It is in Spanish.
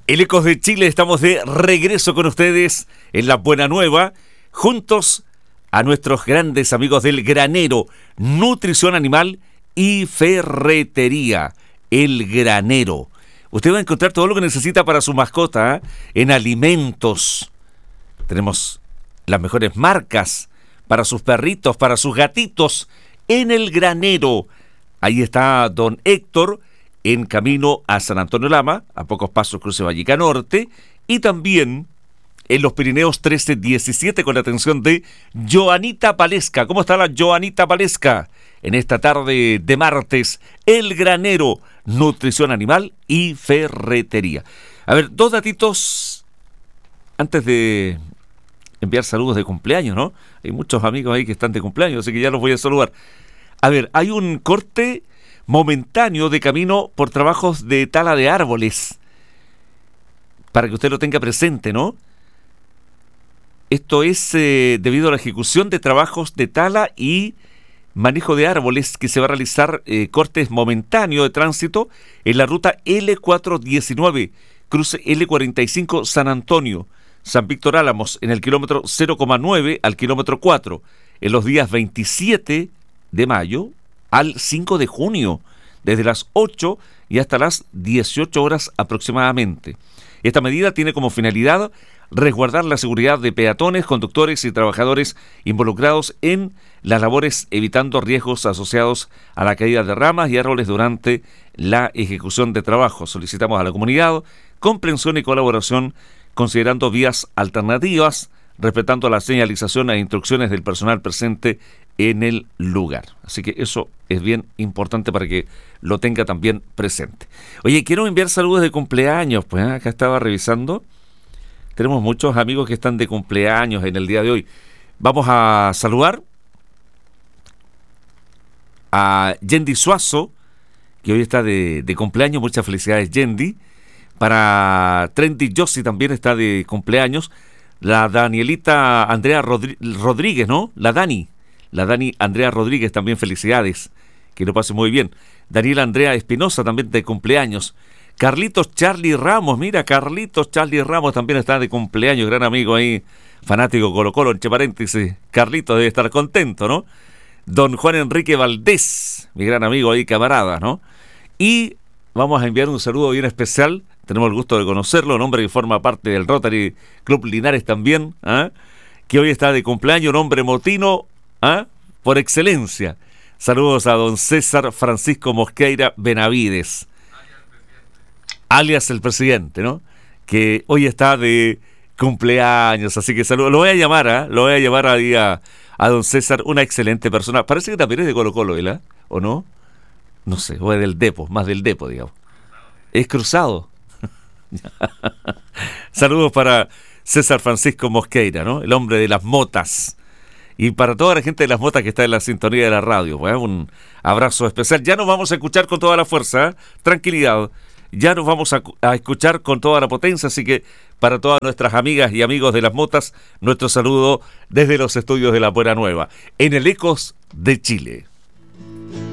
El Ecos de Chile, estamos de regreso con ustedes en La Buena Nueva, juntos a nuestros grandes amigos del Granero, Nutrición Animal y Ferretería, El Granero. Usted va a encontrar todo lo que necesita para su mascota, en alimentos. Tenemos las mejores marcas para sus perritos, para sus gatitos, en El Granero. Ahí está don Héctor, en camino a San Antonio Lama, a pocos pasos cruce Vallica Norte, y también en los Pirineos 1317 con la atención de Joanita Palesca. ¿Cómo está la Joanita Palesca? En esta tarde de martes, El Granero, Nutrición Animal y Ferretería. A ver, dos datitos antes de enviar saludos de cumpleaños, ¿no? Hay muchos amigos ahí que están de cumpleaños, así que ya los voy a saludar. A ver, hay un corte momentáneo de camino por trabajos de tala de árboles, para que usted lo tenga presente, ¿no? Esto es debido a la ejecución de trabajos de tala y manejo de árboles que se va a realizar cortes momentáneos de tránsito en la ruta L419, cruce L45 San Antonio, San Víctor Álamos, en el kilómetro 0,9 al kilómetro 4, en los días 27 de mayo al 5 de junio, desde las 8 y hasta las 18 horas aproximadamente. Esta medida tiene como finalidad resguardar la seguridad de peatones, conductores y trabajadores involucrados en las labores, evitando riesgos asociados a la caída de ramas y árboles durante la ejecución de trabajo. Solicitamos a la comunidad comprensión y colaboración, considerando vías alternativas, respetando la señalización e instrucciones del personal presente en el lugar. Así que eso es bien importante para que lo tenga también presente. Oye, quiero enviar saludos de cumpleaños, pues acá estaba revisando. Tenemos muchos amigos que están de cumpleaños en el día de hoy. Vamos a saludar a Yendi Suazo, que hoy está de cumpleaños. Muchas felicidades, Yendi. Para Trendy Yossi también está de cumpleaños. La Danielita Andrea Rodríguez, ¿no? La Dani Andrea Rodríguez, también felicidades. Que lo pase muy bien. Daniela Andrea Espinosa también de cumpleaños. Carlitos Charlie Ramos, mira, Carlitos Charlie Ramos también está de cumpleaños, gran amigo ahí, fanático Colo Colo, entre paréntesis. Carlitos debe estar contento, ¿no? Don Juan Enrique Valdés, mi gran amigo ahí, camarada, ¿no? Y vamos a enviar un saludo bien especial, tenemos el gusto de conocerlo, un hombre que forma parte del Rotary Club Linares también, que hoy está de cumpleaños, un hombre motino, por excelencia. Saludos a don César Francisco Mosqueira Benavides, alias el presidente, ¿no? Que hoy está de cumpleaños, así que saludos. Lo voy a llamar ahí a don César, una excelente persona. Parece que también es de Colo Colo, ¿verdad? ¿O no? No sé, o es del Depo, más del Depo, digamos. Es cruzado. Saludos para César Francisco Mosqueira, ¿no? El hombre de las motas. Y para toda la gente de las motas que está en la sintonía de la radio, un abrazo especial. Ya nos vamos a escuchar con toda la fuerza, tranquilidad. Ya nos vamos a escuchar con toda la potencia, así que para todas nuestras amigas y amigos de las motas, nuestro saludo desde los estudios de La Buena Nueva, en el Ecos de Chile.